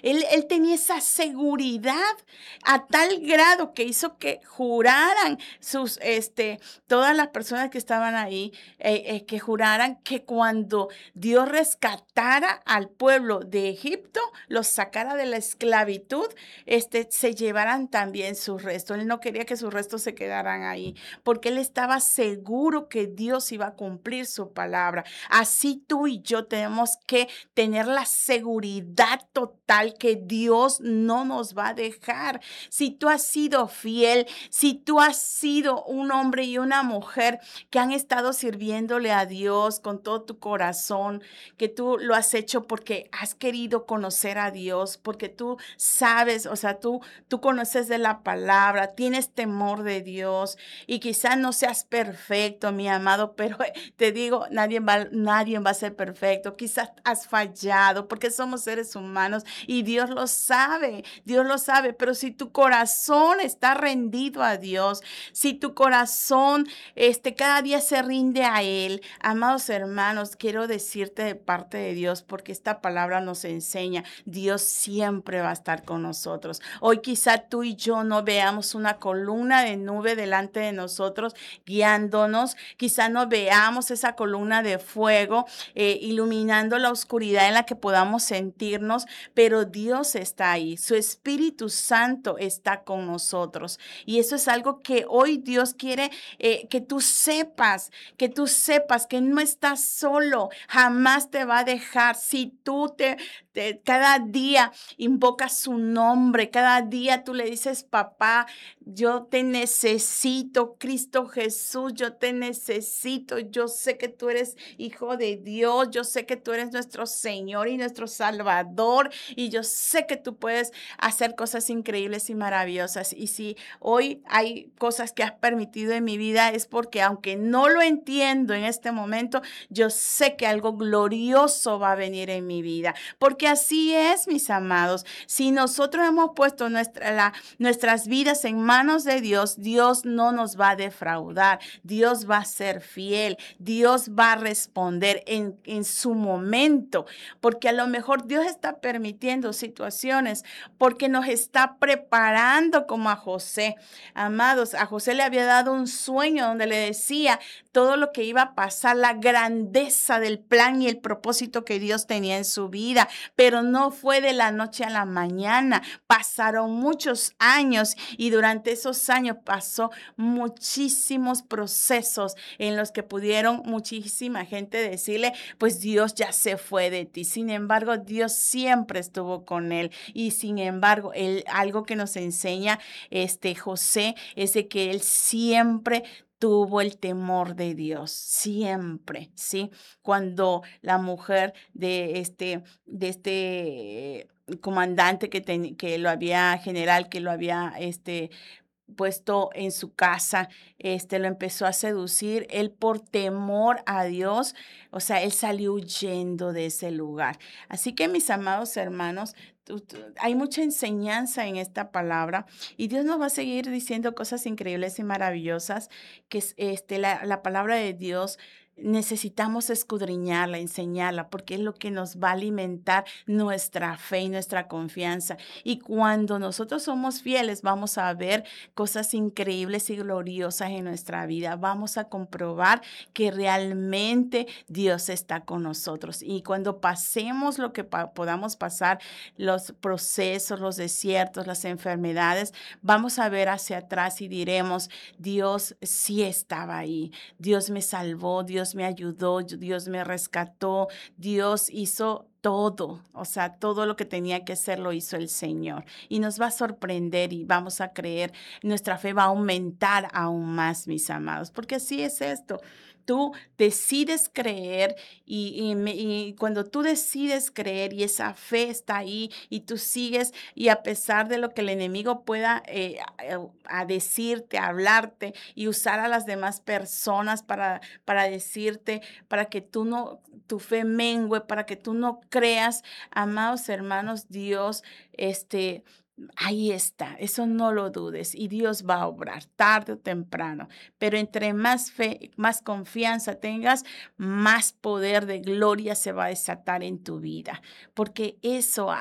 Él tenía esa seguridad a tal grado que hizo que juraran todas las personas que estaban ahí, que juraran que cuando Dios rescatara al pueblo de Egipto, los sacara de la esclavitud, se llevaran también sus restos. Él no quería que sus restos se quedaran ahí, porque él estaba seguro que Dios iba a cumplir su palabra. Así tú y yo tenemos que tener la seguridad total que Dios no nos va a dejar. Si tú has sido fiel, si tú has sido un hombre y una mujer que han estado sirviéndole a Dios con todo tu corazón, que tú lo has hecho porque has querido conocer a Dios, porque tú sabes, o sea, tú conoces de la palabra, tienes temor de Dios y quizás no seas perfecto, mi amado, pero te digo, nadie va a ser perfecto. Quizás has fallado porque somos seres humanos y Dios lo sabe, pero si tu corazón está rendido a Dios, si tu corazón cada día se rinde a Él, amados hermanos, quiero decirte de parte de Dios, porque esta palabra nos enseña, Dios siempre va a estar con nosotros. Hoy quizá tú y yo no veamos una columna de nube delante de nosotros guiándonos, quizá no veamos esa columna de fuego iluminando la oscuridad en la que podamos sentirnos, pero Dios está ahí, su Espíritu Santo está con nosotros y eso es algo que hoy Dios quiere que tú sepas que no estás solo, jamás te va a dejar. Si tú cada día invocas su nombre, cada día tú le dices, papá, yo te necesito, Cristo Jesús, yo te necesito, yo sé que tú eres hijo de Dios, yo sé que tú eres nuestro Señor y nuestro Salvador y yo sé que tú puedes hacer cosas increíbles y maravillosas. Y si hoy hay cosas que has permitido en mi vida es porque aunque no lo entiendo en este momento, yo sé que algo glorioso va a venir en mi vida, porque así es, mis amados. Si nosotros hemos puesto nuestras vidas en manos de Dios, Dios no nos va a defraudar, Dios va a ser fiel, Dios va a responder en su momento, porque a lo mejor Dios está permitiendo situaciones porque nos está preparando como a José. Amados, a José le había dado un sueño donde le decía todo lo que iba a pasar, la grandeza del plan y el propósito que Dios tenía en su vida, pero no fue de la noche a la mañana. Pasaron muchos años y durante esos años pasó muchísimos procesos en los que pudieron muchísima gente decirle, pues Dios ya se fue de ti. Sin embargo, Dios siempre estuvo con él y sin embargo, algo que nos enseña José es de que él siempre tuvo el temor de Dios, siempre, ¿sí? Cuando la mujer de este comandante que lo había, general, que lo había, puesto en su casa, lo empezó a seducir, él por temor a Dios, o sea, él salió huyendo de ese lugar. Así que mis amados hermanos, hay mucha enseñanza en esta palabra y Dios nos va a seguir diciendo cosas increíbles y maravillosas que es la palabra de Dios. Necesitamos escudriñarla, enseñarla, porque es lo que nos va a alimentar nuestra fe y nuestra confianza. Y cuando nosotros somos fieles, vamos a ver cosas increíbles y gloriosas en nuestra vida. Vamos a comprobar que realmente Dios está con nosotros. Y cuando pasemos lo que podamos pasar, los procesos, los desiertos, las enfermedades, vamos a ver hacia atrás y diremos, Dios sí estaba ahí. Dios me salvó, Dios me ayudó, Dios me rescató, Dios hizo todo, o sea, todo lo que tenía que hacer lo hizo el Señor. Y nos va a sorprender y vamos a creer, nuestra fe va a aumentar aún más, mis amados, porque así es esto. Tú decides creer y cuando tú decides creer y esa fe está ahí y tú sigues y a pesar de lo que el enemigo pueda a decirte, a hablarte y usar a las demás personas para decirte, para que tu fe mengue, para que tú no creas, amados hermanos, Dios, ahí está, eso no lo dudes y Dios va a obrar tarde o temprano, pero entre más fe, más confianza tengas, más poder de gloria se va a desatar en tu vida, porque eso